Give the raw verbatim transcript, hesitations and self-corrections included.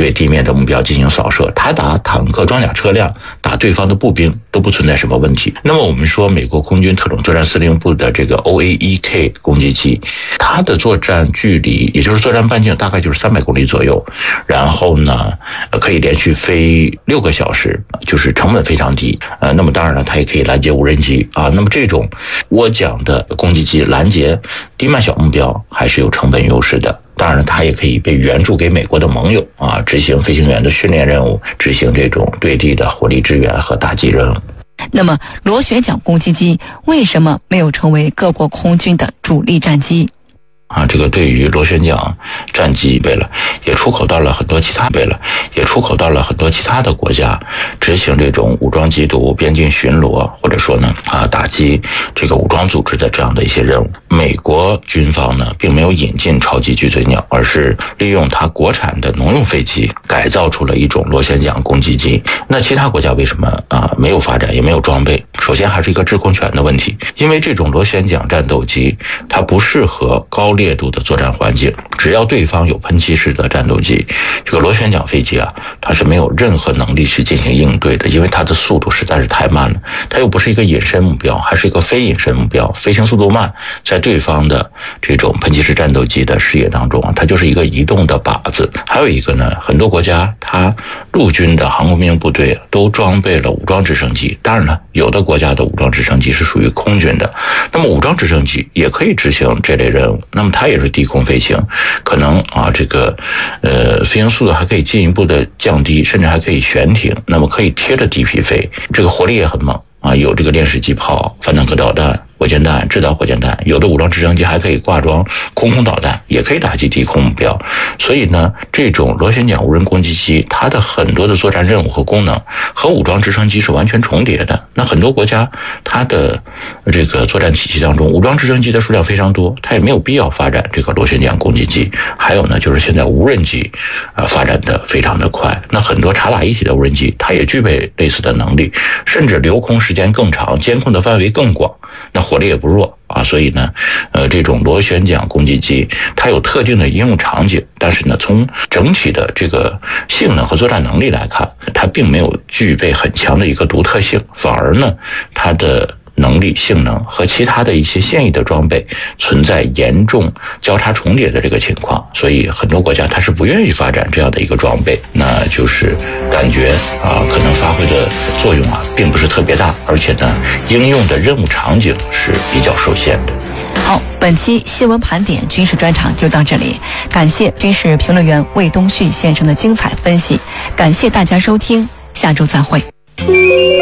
对地面的目标进行扫射，他打坦克装甲车辆，打对方的步兵都不存在什么问题。那么我们说美国空军特种作战司令部的这个 O A E K 攻击机，它的作战距离也就是作战半径大概就是三百公里左右，然后呢可以连续飞六个小时，就是成本非常低。呃，那么当然了，它也可以拦截无人机啊。那么这种涡桨的攻击机拦截低慢小目标还是有成本优势的。当然，它也可以被援助给美国的盟友啊，执行飞行员的训练任务，执行这种对地的火力支援和打击任务。 那么，螺旋桨攻击机为什么没有成为各国空军的主力战机？ 啊，这个对于螺旋桨战机为了也出口到了很多其他为了也出口到了很多其他的国家，执行这种武装缉毒、边境巡逻，或者说呢啊打击这个武装组织的这样的一些任务。美国军方呢并没有引进超级巨嘴鸟，而是利用它国产的农用飞机改造出了一种螺旋桨攻击机。那其他国家为什么啊没有发展也没有装备？首先还是一个制空权的问题，因为这种螺旋桨战斗机它不适合高烈度的作战环境，只要对方有喷气式的战斗机，这个螺旋桨飞机啊，它是没有任何能力去进行应对的，因为它的速度实在是太慢了，它又不是一个隐身目标，还是一个非隐身目标，飞行速度慢，在对方的这种喷气式战斗机的视野当中啊，它就是一个移动的靶子。还有一个呢，很多国家它陆军的航空兵部队都装备了武装直升机，当然了，有的国家的武装直升机是属于空军的，那么武装直升机也可以执行这类任务，那么它也是低空飞行，可能啊这个呃飞行速度还可以进一步的降低，甚至还可以悬停，那么可以贴着地皮飞，这个火力也很猛啊，有这个链式机炮、反坦克导弹、火箭弹、制导火箭弹，有的武装直升机还可以挂装空空导弹，也可以打击低空目标。所以呢，这种螺旋桨无人攻击机，它的很多的作战任务和功能和武装直升机是完全重叠的。那很多国家它的这个作战体系当中，武装直升机的数量非常多，它也没有必要发展这个螺旋桨攻击机。还有呢，就是现在无人机呃发展的非常的快，那很多察打一体的无人机，它也具备类似的能力，甚至留空时间更长，监控的范围更广，那火力也不弱啊。所以呢呃这种螺旋桨攻击机它有特定的应用场景，但是呢从整体的这个性能和作战能力来看，它并没有具备很强的一个独特性，反而呢它的能力性能和其他的一些现役的装备存在严重交叉重叠的这个情况，所以很多国家它是不愿意发展这样的一个装备，那就是感觉啊可能发挥的作用啊并不是特别大，而且呢应用的任务场景是比较受限的。 好，本期新闻盘点军事专场就到这里，感谢军事评论员魏东旭先生的精彩分析，感谢大家收听，下周再会。